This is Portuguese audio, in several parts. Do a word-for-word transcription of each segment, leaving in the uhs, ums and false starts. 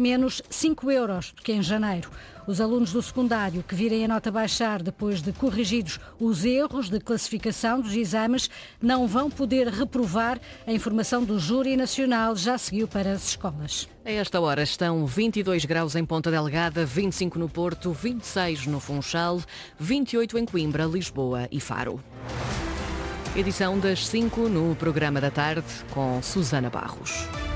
menos cinco euros do que em janeiro. Os alunos do secundário que virem a nota baixar depois de corrigidos os erros de classificação dos exames não vão poder reprovar. A informação do Júri Nacional já seguiu para as escolas. A esta hora estão vinte e dois graus em Ponta Delgada, vinte e cinco no Porto, vinte e seis no Funchal, vinte e oito em Coimbra, Lisboa e Faro. Edição das cinco no Programa da Tarde com Susana Barros.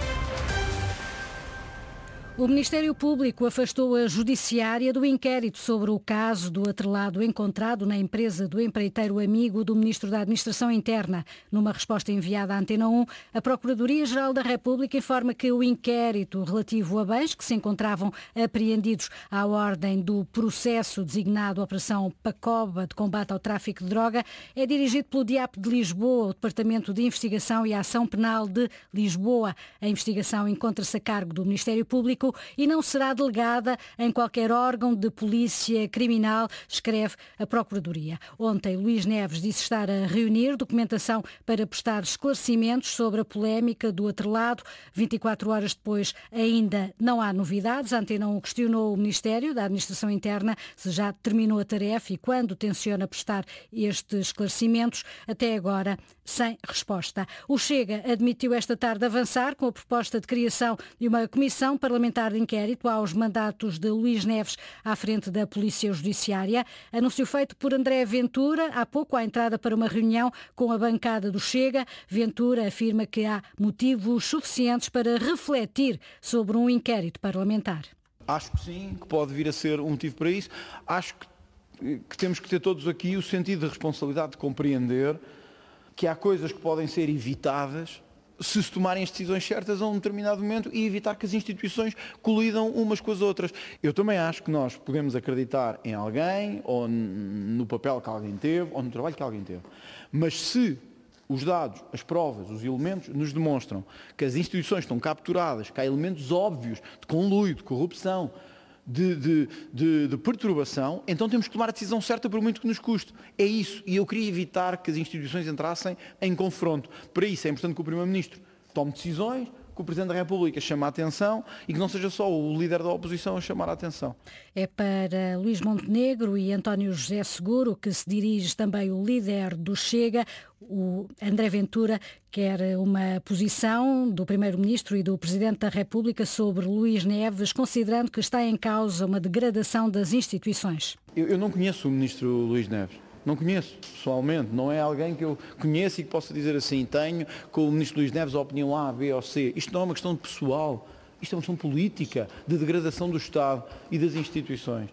O Ministério Público afastou a Judiciária do inquérito sobre o caso do atrelado encontrado na empresa do empreiteiro amigo do Ministro da Administração Interna. Numa resposta enviada à Antena um, a Procuradoria-Geral da República informa que o inquérito relativo a bens que se encontravam apreendidos à ordem do processo designado Operação Pacoba de Combate ao Tráfico de Droga é dirigido pelo D I A P de Lisboa, o Departamento de Investigação e Ação Penal de Lisboa. A investigação encontra-se a cargo do Ministério Público e não será delegada em qualquer órgão de polícia criminal, escreve a Procuradoria. Ontem, Luís Neves disse estar a reunir documentação para prestar esclarecimentos sobre a polémica do atrelado. vinte e quatro horas depois ainda não há novidades. A Antena um questionou o Ministério da Administração Interna se já terminou a tarefa e quando tenciona prestar estes esclarecimentos. Até agora, sem resposta. O Chega admitiu esta tarde avançar com a proposta de criação de uma comissão parlamentar de inquérito aos mandatos de Luís Neves à frente da Polícia Judiciária. Anúncio feito por André Ventura há pouco à entrada para uma reunião com a bancada do Chega. Ventura afirma que há motivos suficientes para refletir sobre um inquérito parlamentar. Acho que sim, que pode vir a ser um motivo para isso. Acho que, que temos que ter todos aqui o sentido de responsabilidade de compreender que há coisas que podem ser evitadas se se tomarem as decisões certas a um determinado momento e evitar que as instituições colidam umas com as outras. Eu também acho que nós podemos acreditar em alguém, ou no papel que alguém teve, ou no trabalho que alguém teve. Mas se os dados, as provas, os elementos nos demonstram que as instituições estão capturadas, que há elementos óbvios de conluio, de corrupção, De, de, de, de perturbação, então temos que tomar a decisão certa por muito que nos custe. É isso. E eu queria evitar que as instituições entrassem em confronto. Para isso é importante que o Primeiro-Ministro tome decisões, que o Presidente da República chame a atenção e que não seja só o líder da oposição a chamar a atenção. É para Luís Montenegro e António José Seguro que se dirige também o líder do Chega. O André Ventura quer uma posição do Primeiro-Ministro e do Presidente da República sobre Luís Neves, considerando que está em causa uma degradação das instituições. Eu, eu não conheço o Ministro Luís Neves. Não conheço, pessoalmente. Não é alguém que eu conheço e que possa dizer assim, tenho com o Ministro Luís Neves a opinião A, B ou C. Isto não é uma questão pessoal. Isto é uma questão política, de degradação do Estado e das instituições.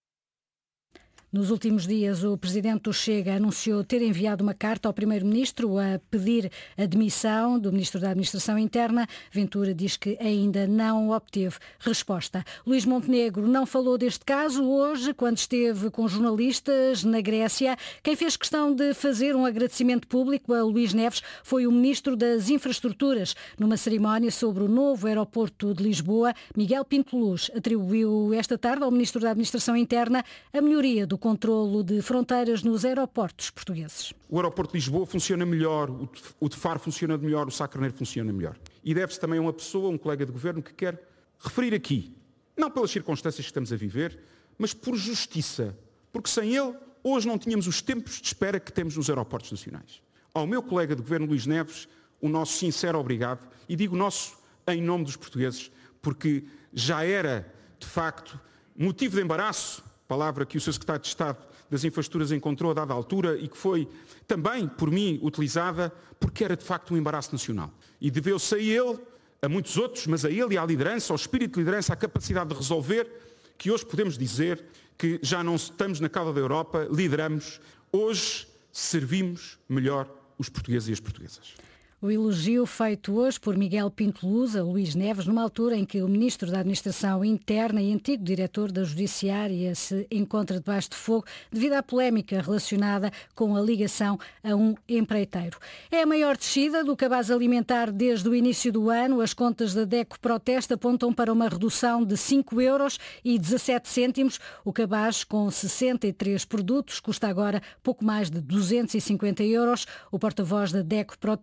Nos últimos dias, o Presidente do Chega anunciou ter enviado uma carta ao Primeiro-Ministro a pedir a demissão do Ministro da Administração Interna. Ventura diz que ainda não obteve resposta. Luís Montenegro não falou deste caso hoje, quando esteve com jornalistas na Grécia. Quem fez questão de fazer um agradecimento público a Luís Neves foi o Ministro das Infraestruturas. Numa cerimónia sobre o novo aeroporto de Lisboa, Miguel Pinto Luz atribuiu esta tarde ao Ministro da Administração Interna a melhoria do controlo de fronteiras nos aeroportos portugueses. O aeroporto de Lisboa funciona melhor, o de Faro funciona melhor, o Sá Carneiro funciona melhor. E deve-se também a uma pessoa, um colega de governo, que quer referir aqui, não pelas circunstâncias que estamos a viver, mas por justiça, porque sem ele, hoje não tínhamos os tempos de espera que temos nos aeroportos nacionais. Ao meu colega de governo, Luís Neves, o nosso sincero obrigado, e digo nosso em nome dos portugueses, porque já era, de facto, motivo de embaraço, palavra que o seu Secretário de Estado das Infraestruturas encontrou a dada altura e que foi também por mim utilizada porque era de facto um embaraço nacional. E deveu-se a ele, a muitos outros, mas a ele e à liderança, ao espírito de liderança, à capacidade de resolver, que hoje podemos dizer que já não estamos na cauda da Europa, lideramos, hoje servimos melhor os portugueses e as portuguesas. O elogio feito hoje por Miguel Pinto Luz a Luís Neves, numa altura em que o Ministro da Administração Interna e antigo Diretor da Judiciária se encontra debaixo de fogo devido à polémica relacionada com a ligação a um empreiteiro. É a maior descida do cabaz alimentar desde o início do ano. As contas da DECO Proteste apontam para uma redução de cinco euros e dezassete cêntimos. O cabaz, com sessenta e três produtos, custa agora pouco mais de duzentos e cinquenta euros. O porta-voz da DECO Proteste, no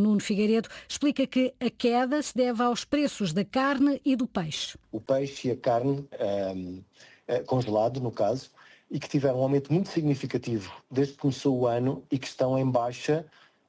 Nuno Figueiredo, explica que a queda se deve aos preços da carne e do peixe. O peixe e a carne, um, uh, congelado no caso, e que tiveram um aumento muito significativo desde que começou o ano e que estão em baixa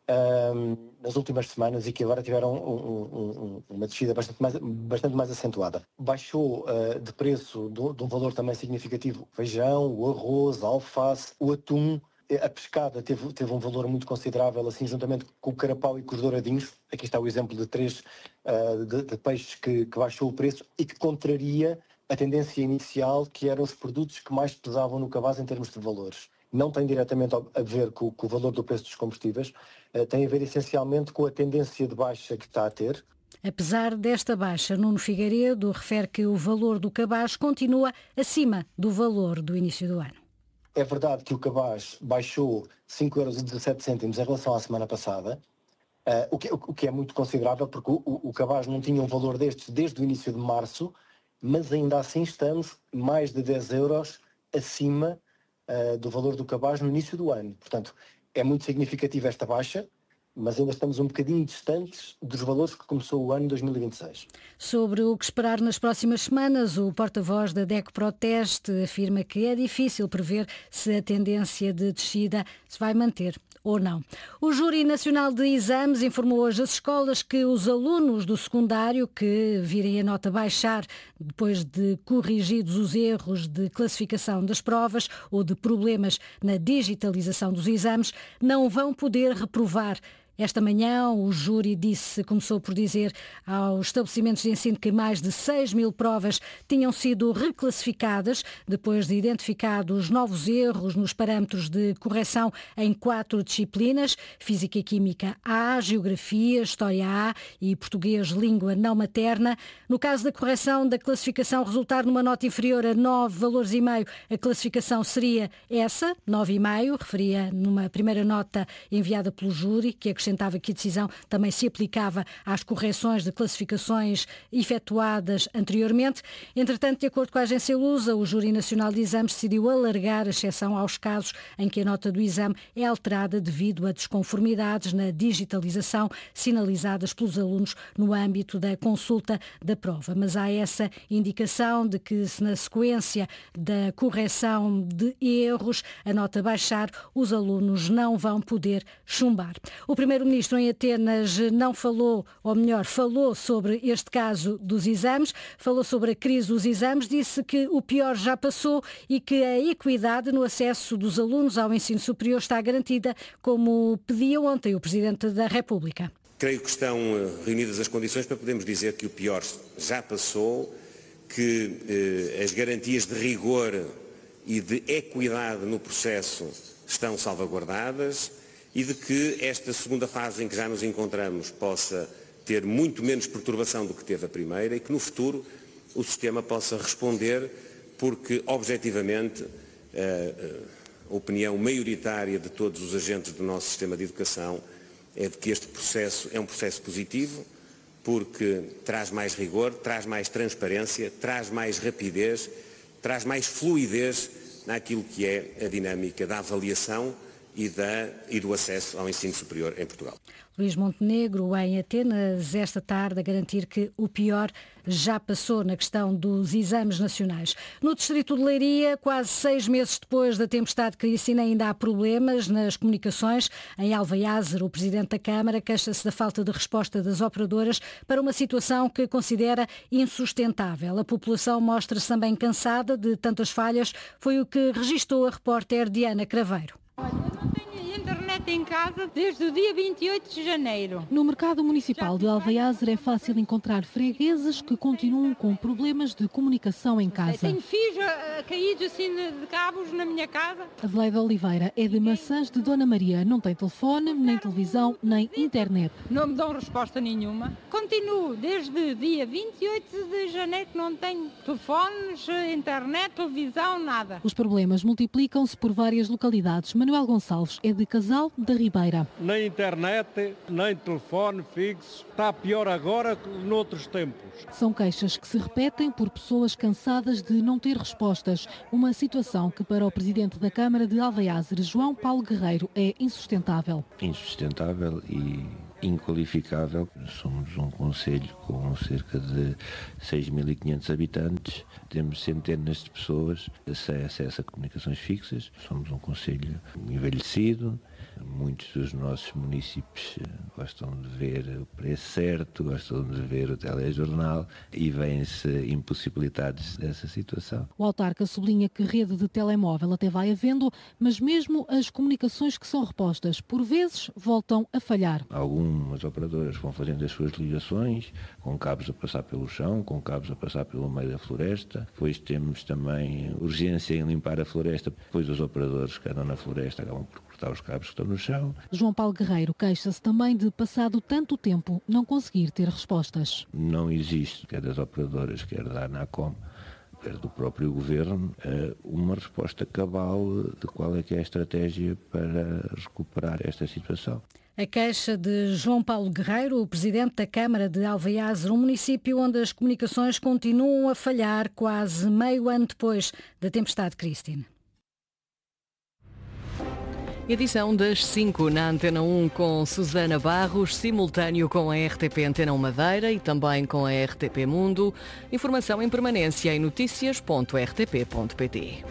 um, nas últimas semanas e que agora tiveram um, um, uma descida bastante mais, bastante mais acentuada. Baixou uh, de preço do, de um valor também significativo o feijão, o arroz, a alface, o atum. A pescada teve, teve um valor muito considerável, assim, juntamente com o carapau e com os douradinhos. Aqui está o exemplo de três uh, de, de peixes que, que baixou o preço e que contraria a tendência inicial, que eram os produtos que mais pesavam no cabaz em termos de valores. Não tem diretamente a ver com, com o valor do preço dos combustíveis, uh, tem a ver essencialmente com a tendência de baixa que está a ter. Apesar desta baixa, Nuno Figueiredo refere que o valor do cabaz continua acima do valor do início do ano. É verdade que o cabaz baixou cinco euros e dezassete cêntimos em relação à semana passada, uh, o, que, o, o que é muito considerável, porque o, o, o cabaz não tinha um valor destes desde o início de março, mas ainda assim estamos mais de dez euros acima uh, do valor do cabaz no início do ano. Portanto, é muito significativa esta baixa, mas ainda estamos um bocadinho distantes dos valores que começou o ano dois mil e vinte e seis. Sobre o que esperar nas próximas semanas, o porta-voz da DECO Proteste afirma que é difícil prever se a tendência de descida se vai manter ou não. O Júri Nacional de Exames informou hoje às escolas que os alunos do secundário que virem a nota baixar depois de corrigidos os erros de classificação das provas ou de problemas na digitalização dos exames não vão poder reprovar. Esta manhã, o júri disse, começou por dizer aos estabelecimentos de ensino que mais de seis mil provas tinham sido reclassificadas depois de identificados novos erros nos parâmetros de correção em quatro disciplinas: Física e Química A, Geografia, História A e Português Língua Não Materna. No caso da correção da classificação resultar numa nota inferior a nove valores e meio, a classificação seria essa, nove e meio, referia numa primeira nota enviada pelo júri, que acrescentava que a decisão também se aplicava às correções de classificações efetuadas anteriormente. Entretanto, de acordo com a agência Lusa, o Júri Nacional de Exames decidiu alargar a exceção aos casos em que a nota do exame é alterada devido a desconformidades na digitalização sinalizadas pelos alunos no âmbito da consulta da prova. Mas há essa indicação de que, se na sequência da correção de erros a nota baixar, os alunos não vão poder chumbar. O primeiro Primeiro-Ministro em Atenas não falou, ou melhor, falou sobre este caso dos exames, falou sobre a crise dos exames, disse que o pior já passou e que a equidade no acesso dos alunos ao ensino superior está garantida, como pedia ontem o Presidente da República. Creio que estão reunidas as condições para podermos dizer que o pior já passou, que eh, as garantias de rigor e de equidade no processo estão salvaguardadas, e de que esta segunda fase em que já nos encontramos possa ter muito menos perturbação do que teve a primeira e que no futuro o sistema possa responder, porque objetivamente a opinião maioritária de todos os agentes do nosso sistema de educação é de que este processo é um processo positivo, porque traz mais rigor, traz mais transparência, traz mais rapidez, traz mais fluidez naquilo que é a dinâmica da avaliação E, da, e do acesso ao ensino superior em Portugal. Luís Montenegro, em Atenas, esta tarde, a garantir que o pior já passou na questão dos exames nacionais. No distrito de Leiria, quase seis meses depois da tempestade Cristina, ainda há problemas nas comunicações. Em Alvaiazer, o Presidente da Câmara queixa-se da falta de resposta das operadoras para uma situação que considera insustentável. A população mostra-se também cansada de tantas falhas. Foi o que registou a repórter Diana Craveiro. Olha, eu não tenho internet em casa desde o dia vinte e oito de janeiro. No mercado municipal de Alvaiazer é fácil encontrar fregueses que continuam com problemas de comunicação em casa. Tenho fios uh, caídos assim de cabos na minha casa. Adelaide Oliveira é de Maçãs de Dona Maria. Não tem telefone, nem televisão, nem internet. Não me dão resposta nenhuma. Continuo desde o dia vinte e oito de janeiro que não tenho telefones, internet, televisão, nada. Os problemas multiplicam-se por várias localidades. Manuel Gonçalves é de Casal da Ribeira. Nem internet, nem telefone fixo. Está pior agora que noutros tempos. São queixas que se repetem por pessoas cansadas de não ter respostas. Uma situação que para o Presidente da Câmara de Alvaiazer, João Paulo Guerreiro, é insustentável. Insustentável e inqualificável. Somos um concelho com cerca de seis mil e quinhentos habitantes, temos centenas de pessoas sem acesso a comunicações fixas, somos um concelho envelhecido, muitos dos nossos municípios gostam de ver o preço certo, gostam de ver o telejornal e vêm-se impossibilitados dessa situação. O autarca sublinha que rede de telemóvel até vai havendo, mas mesmo as comunicações que são repostas, por vezes, voltam a falhar. Algumas operadoras vão fazendo as suas ligações, com cabos a passar pelo chão, com cabos a passar pelo meio da floresta. Depois temos também urgência em limpar a floresta, depois os operadores que andam na floresta acabam por cortar os cabos que estão no chão. João Paulo Guerreiro queixa-se também de, passado tanto tempo, não conseguir ter respostas. Não existe, quer das operadoras, quer da ANACOM, quer do próprio Governo, uma resposta cabal de qual é que é a estratégia para recuperar esta situação. A queixa de João Paulo Guerreiro, o presidente da Câmara de Alveiazer, um município onde as comunicações continuam a falhar quase meio ano depois da tempestade Christine. Edição das cinco na Antena um com Susana Barros, simultâneo com a R T P Antena um Madeira e também com a R T P Mundo. Informação em permanência em notícias ponto r t p ponto p t.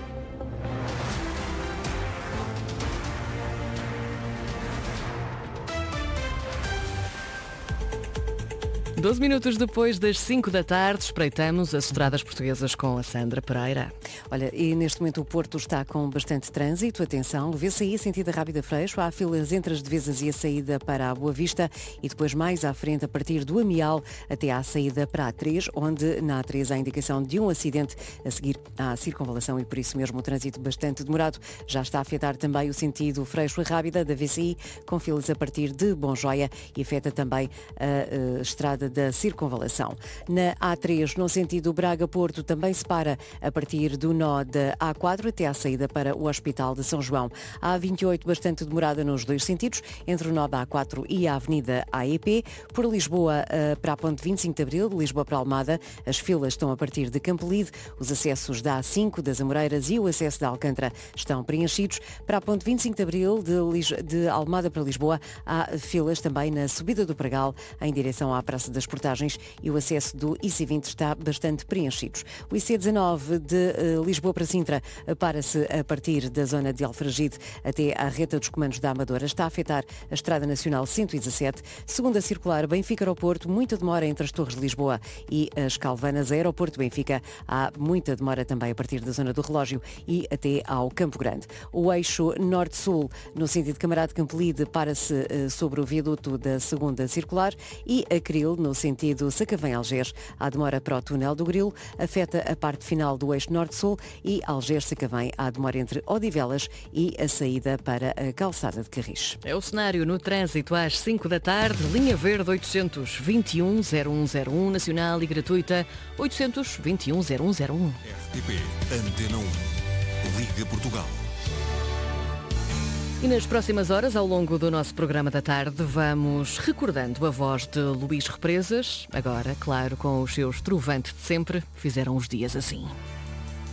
doze minutos depois das cinco da tarde, espreitamos as estradas portuguesas com a Sandra Pereira. Olha, e neste momento o Porto está com bastante trânsito. Atenção, vê sair sentido Rábida Freixo. Há filas entre as divisas e a saída para a Boa Vista e depois mais à frente, a partir do Amial até à saída para a A três, onde na A três há indicação de um acidente a seguir à circunvalação e por isso mesmo o trânsito bastante demorado. Já está a afetar também o sentido Freixo Rábida da V C I, com filas a partir de Bonjoia e afeta também a, a estrada da circunvalação. Na A três, no sentido Braga-Porto, também se para a partir do nó da A quatro até à saída para o Hospital de São João. A A vinte e oito bastante demorada nos dois sentidos, entre o nó da A quatro e a Avenida A E P. Por Lisboa para a Ponte vinte e cinco de Abril, de Lisboa para Almada, as filas estão a partir de Campolide, os acessos da A cinco, das Amoreiras e o acesso da Alcântara estão preenchidos. Para a Ponte vinte e cinco de Abril, de, Lis... de Almada para Lisboa, há filas também na subida do Pregal, em direção à Praça das Portagens, e o acesso do I C vinte está bastante preenchidos. O I C dezanove de uh, Lisboa para Sintra para-se a partir da zona de Alfragide até à reta dos comandos da Amadora. Está a afetar a Estrada Nacional cento e dezassete. Segunda circular Benfica-Aeroporto, muita demora entre as Torres de Lisboa e as Calvanas. Aeroporto Benfica, há muita demora também a partir da zona do Relógio e até ao Campo Grande. O eixo Norte-Sul, no sentido de Camarade Campolide, para-se uh, sobre o viaduto da segunda circular, e a Cril, no sentido Sacavém-Algés, há demora para o túnel do Grilo, afeta a parte final do eixo Norte-Sul, e Algés-Sacavém há demora entre Odivelas e a saída para a calçada de Carris. É o cenário no trânsito às cinco da tarde, linha verde oitocentos e vinte e um zero um zero um, nacional e gratuita oitocentos e vinte e um zero um zero um. R T P Antena um, Liga Portugal. E nas próximas horas, ao longo do nosso programa da tarde, vamos recordando a voz de Luís Represas. Agora, claro, com os seus trovantes de sempre, fizeram os dias assim.